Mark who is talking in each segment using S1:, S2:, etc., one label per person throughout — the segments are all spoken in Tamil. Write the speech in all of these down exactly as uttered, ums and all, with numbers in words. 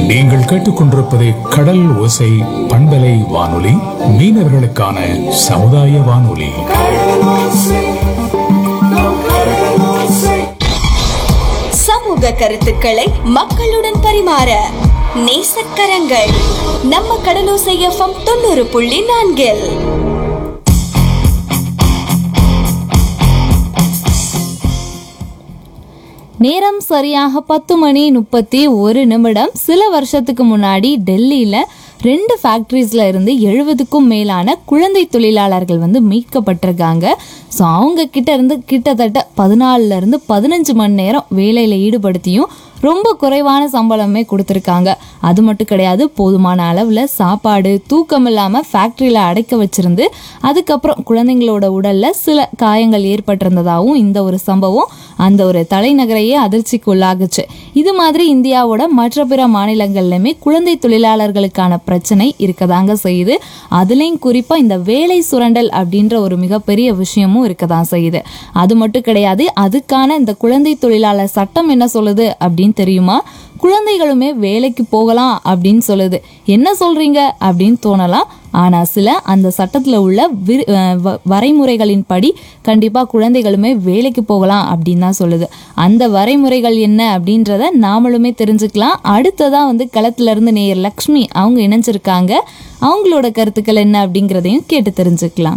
S1: நீங்கள் கேட்டுக்கொண்டிருப்பது கடல் ஓசை பண்பலை வானொலி, மீனவர்களுக்கான சமுதாய வானொலி.
S2: சமூக கருத்துக்களை மக்களுடன் பரிமாற நேசக்கரங்கள் நம்ம கடலோசை எஃப்எம் தொண்ணூறு புள்ளி நான்கில்.
S3: நேரம் சரியாக பத்து மணி முப்பத்தி ஒரு நிமிடம். சில வருஷத்துக்கு முன்னாடி டெல்லியில ரெண்டு ஃபேக்ட்ரிஸ்ல இருந்து எழுபதுக்கும் மேலான குழந்தை தொழிலாளர்கள் வந்து மீட்கப்பட்டிருக்காங்க. ஸோ அவங்க கிட்ட இருந்து கிட்டத்தட்ட பதினாலுல இருந்து பதினஞ்சு மணி நேரம் வேலையில ஈடுபடுத்தியும் ரொம்ப குறைவான சம்பளமே கொடுத்துருக்காங்க. அது மட்டும் கிடையாது, போதுமான அளவில் சாப்பாடு தூக்கம் இல்லாமல் ஃபேக்ட்ரியில் அடைக்க வச்சிருந்து அதுக்கப்புறம் குழந்தைங்களோட உடலில் சில காயங்கள் ஏற்பட்டிருந்ததாகவும் இந்த ஒரு சம்பவம் அந்த ஒரு தலைநகரையே அதிர்ச்சிக்கு உள்ளாகுச்சு. இது மாதிரி இந்தியாவோட மற்ற பிற மாநிலங்கள்லையுமே குழந்தை தொழிலாளர்களுக்கான பிரச்சனை இருக்கதாங்க செய்யுது. அதுலேயும் குறிப்பாக இந்த வேலை சுரண்டல் அப்படின்ற ஒரு மிகப்பெரிய விஷயமும் இருக்கதான் செய்யுது. அது மட்டும் கிடையாது, அதுக்கான இந்த குழந்தை தொழிலாளர் சட்டம் என்ன சொல்லுது அப்படின்னு தெரியுமா? குழந்தைகளுமே வேலைக்கு போகலாம் அப்படின்னு சொல்லுது. என்ன சொல்றீங்க அப்படின்னு தோணலாம். ஆனா சில அந்த சட்டத்துல உள்ள வரைமுறைகளின் படி கண்டிப்பா குழந்தைகளுமே வேலைக்கு போகலாம் அப்படின்னு தான் சொல்லுது. அந்த வரைமுறைகள் என்ன அப்படின்றத நாமளுமே தெரிஞ்சுக்கலாம். அடுத்ததா வந்து களத்துல இருந்து நேயர் லக்ஷ்மி அவங்க இணைஞ்சிருக்காங்க. அவங்களோட கருத்துக்கள் என்ன அப்படிங்கிறதையும் கேட்டு தெரிஞ்சுக்கலாம்.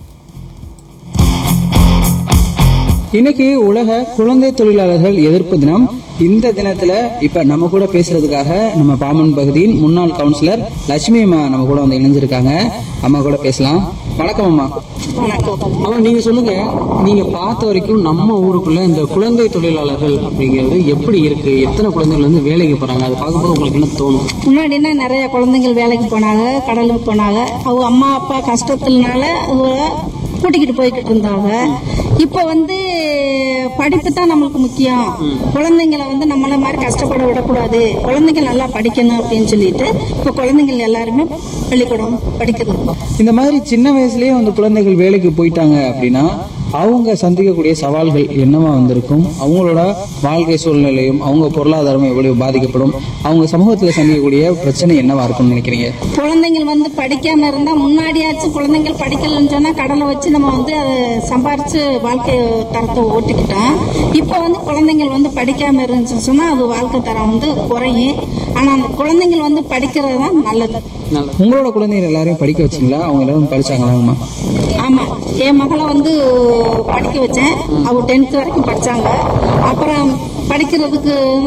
S4: இன்னைக்கு உலக குழந்தை தொழிலாளர்கள் எதிர்ப்பு தினம். இந்த தினத்துல இப்ப நம்ம கூட பேசுறதுக்காக நம்ம பாமன் பகுதியின் முன்னாள் கவுன்சிலர் லட்சுமி அம்மா நம்ம கூட வந்து இணைஞ்சிருக்காங்க. அம்மா கூட பேசலாம். வணக்கம் அம்மா. அம்மா, நீங்க சொல்லுங்க, நீங்க பார்த்த வரைக்கும் நம்ம ஊருக்குள்ள இந்த குழந்தை தொழிலாளர்கள் அப்படிங்கிறது எப்படி இருக்கு? எத்தனை குழந்தைகள் வந்து வேலைக்கு போறாங்க? அதை பார்க்கும்போது உங்களுக்கு என்ன தோணும்?
S5: முன்னாடினா நிறைய குழந்தைகள் வேலைக்கு போனாங்க, கடலுக்கு போனாங்க. அவங்க அம்மா அப்பா கஷ்டத்தினால கூட்டிக்கிட்டு போய்கிட்டு இருந்தாங்க. இப்ப வந்து படிப்பு தான் நம்மளுக்கு முக்கியம். குழந்தைங்களை வந்து நம்மள மாதிரி கஷ்டப்பட விடக்கூடாது, குழந்தைங்க நல்லா படிக்கணும் அப்படின்னு சொல்லிட்டு இப்ப குழந்தைகள் எல்லாருமே பள்ளிக்கூடம் படிக்கிறது.
S4: இந்த மாதிரி சின்ன வயசுலயே வந்து குழந்தைகள் வேலைக்கு போயிட்டாங்க அப்படின்னா அவங்க சந்திக்கக்கூடிய சவால்கள் என்னவா வந்திருக்கும்? அவங்களோட வாழ்க்கை சூழ்நிலையும் அவங்க பொருளாதாரமும் எவ்வளவு பாதிக்கப்படும்? அவங்க சமூகத்துல சந்திக்கக்கூடிய பிரச்சனை என்னவா இருக்கும்னு நினைக்கிறீங்க?
S5: குழந்தைகள் வந்து படிக்காம இருந்தா, முன்னாடியாச்சும் குழந்தைகள் படிக்கலன்னு சொன்னா கடலை வச்சு நம்ம வந்து அதை சம்பாரிச்சு வாழ்க்கை தரத்தை ஓட்டிக்கிட்டோம். இப்ப வந்து குழந்தைகள் வந்து படிக்காம இருந்துச்சு சொன்னா அது வாழ்க்கை தரம் வந்து குறையும். ஆனா அந்த குழந்தைகள் வந்து படிக்கிறது தான் நல்லது.
S4: உங்களோட குழந்தைகள் எல்லாரையும் படிக்க வச்சீங்களா? அவங்க எல்லாரும் படிச்சாங்களாங்கம்மா?
S5: ஆமா, என் மகளை வந்து படிக்க வச்சேன். அவங்க டென்த் வரைக்கும் படிச்சாங்க. அப்புறம் படிக்கிறதுக்கு